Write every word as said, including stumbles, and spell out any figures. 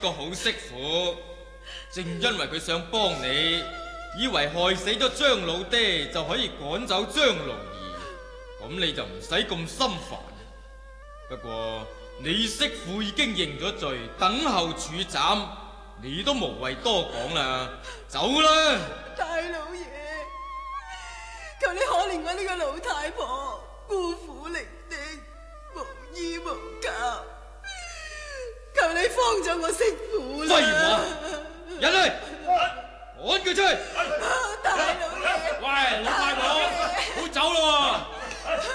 個好媳婦，正因為佢想幫你，以為害死咗張老爹就可以趕走張龍兒，咁你就唔使咁心煩。不過你媳婦已經認咗罪，等候處斬，你都無謂多講啦，走啦！ 大老爺，求你可憐我呢個老太婆，孤苦伶仃，無依無靠，求你放咗我媳婦啦！ 廢話，人嚟，趕佢出去！